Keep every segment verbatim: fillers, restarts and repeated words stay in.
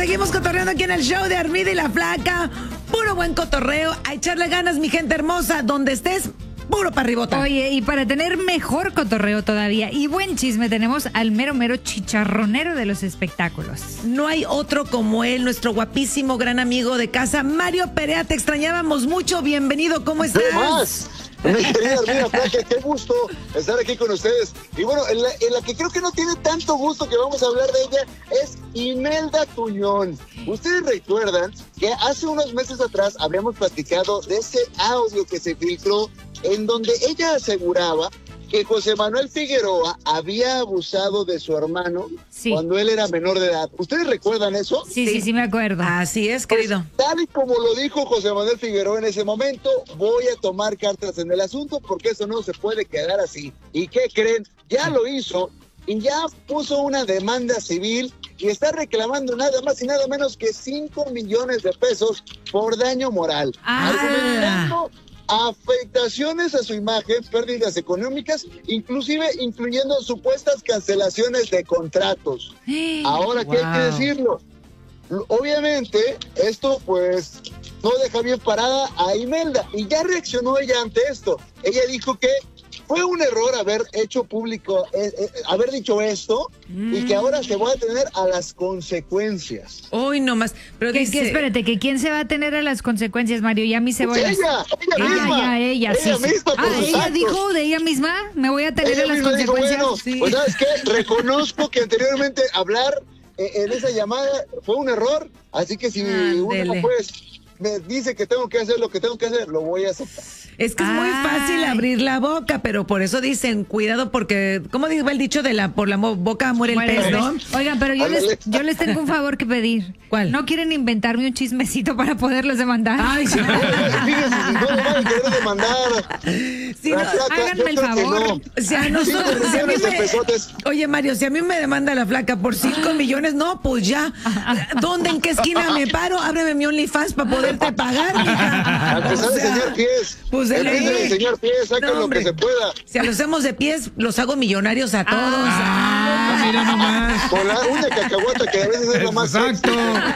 Seguimos cotorreando aquí en el show de Armida y la Flaca. Puro buen cotorreo. A echarle ganas, mi gente hermosa. Donde estés, puro parribota. Oye, y para tener mejor cotorreo todavía y buen chisme, tenemos al mero mero chicharronero de los espectáculos. No hay otro como él, nuestro guapísimo gran amigo de casa, Mario Perea. Te extrañábamos mucho. Bienvenido, ¿cómo estás? ¿Qué más? Mi querida Armida Flaca, qué gusto estar aquí con ustedes. Y bueno, en la, en la que creo que no tiene tanto gusto que vamos a hablar de ella es Imelda Tuñón. Ustedes recuerdan que hace unos meses atrás habíamos platicado de ese audio que se filtró en donde ella aseguraba que José Manuel Figueroa había abusado de su hermano sí. cuando él era menor de edad. ¿Ustedes recuerdan eso? Sí, sí, sí me acuerdo. Así es, pues, querido. Tal y como lo dijo José Manuel Figueroa en ese momento, voy a tomar cartas en el asunto porque eso no se puede quedar así. ¿Y qué creen? Ya lo hizo y ya puso una demanda civil y está reclamando nada más y nada menos que cinco millones de pesos por daño moral. Ah. Argumentando afectaciones a su imagen, pérdidas económicas, inclusive incluyendo supuestas cancelaciones de contratos. Ahora, ¿qué wow. hay que decirlo? Obviamente, esto pues no deja bien parada a Imelda, y ya reaccionó ella ante esto. Ella dijo que fue un error haber hecho público, eh, eh, haber dicho esto, mm. y que ahora se va a tener a las consecuencias. Uy, no más. Pero ¿Qué, dice... ¿qué, espérate, que quién se va a tener a las consecuencias, Mario? Ya mi cebolla. Pues ella, ella ah, misma. Ya, ella, ella sí, misma. Sí. Ah, ella actos. dijo de ella misma, me voy a tener ella a las misma consecuencias. Dijo, bueno, sí. pues sabes qué, reconozco que anteriormente hablar eh, en esa llamada fue un error, así que si ah, uno dele. pues me dice que tengo que hacer lo que tengo que hacer, lo voy a aceptar. Es que es muy fácil abrir la boca, pero por eso dicen, cuidado, porque, ¿cómo dice el dicho de la por la boca muere el pez, no? Oigan, pero yo les, yo les tengo un favor que pedir. ¿Cuál? ¿No quieren inventarme un chismecito para poderlos demandar? Ay, sí. Fíjense, si no me van a querer demandar. Sí, no, Flaca, háganme el favor. No. Si a nosotros, sí, si a mí me, oye, Mario, si a mí me demanda la Flaca por cinco millones, no, pues ya. ¿Dónde, en qué esquina me paro? Ábreme mi OnlyFans para poderte pagar, mija. A pesar de enseñar pies. Pues en vez de enseñar pies, saca no, lo que se pueda. Si a los hacemos de pies, los hago millonarios a todos. Ah, ah, mira nomás. Con la uña cacahuata que a veces es lo más exacto.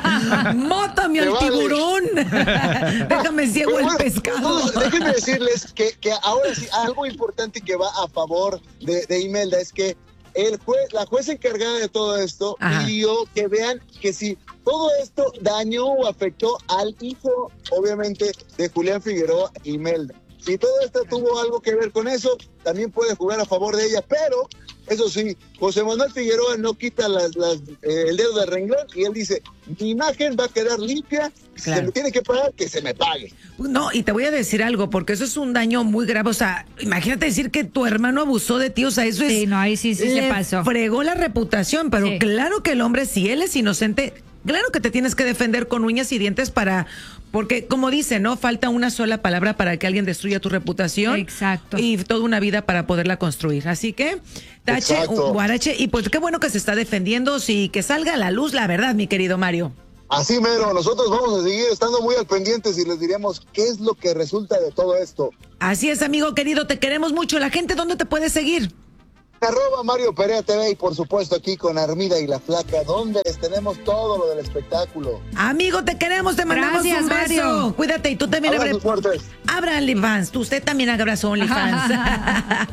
Mótame al vale. tiburón. Déjame ciego bueno, el pescado. Entonces, déjenme decirles que, que ahora sí, algo importante que va a favor de, de Imelda es que el juez, la jueza encargada de todo esto Ajá. pidió que vean que si todo esto dañó o afectó al hijo, obviamente, de Julián Figueroa, Imelda. Si todo esto tuvo algo que ver con eso, también puede jugar a favor de ella, pero eso sí, José Manuel Figueroa no quita las, las, eh, el dedo del renglón y él dice, mi imagen va a quedar limpia, claro. Si se me tiene que pagar, que se me pague. No, y te voy a decir algo, porque eso es un daño muy grave, o sea, imagínate decir que tu hermano abusó de ti, o sea, eso es... Sí, no, ahí sí, sí se pasó. Fregó la reputación, pero sí. claro que el hombre, si él es inocente, claro que te tienes que defender con uñas y dientes para... Porque, como dice, ¿no? Falta una sola palabra para que alguien destruya tu reputación. Exacto. Y toda una vida para poderla construir. Así que, tache, Exacto. guarache, y pues qué bueno que se está defendiendo, sí, que salga a la luz la verdad, mi querido Mario. Así mero, nosotros vamos a seguir estando muy al pendientes y les diríamos qué es lo que resulta de todo esto. Así es, amigo querido, te queremos mucho. La gente, ¿dónde te puede seguir? Arroba Mario Perea T V y por supuesto aquí con Armida y la Flaca, donde les tenemos todo lo del espectáculo. Amigo, te queremos, te mandamos Gracias, un beso. Mario. Cuídate y tú también Abra abre. sus puertas. Abra OnlyFans, tú usted también abra su OnlyFans.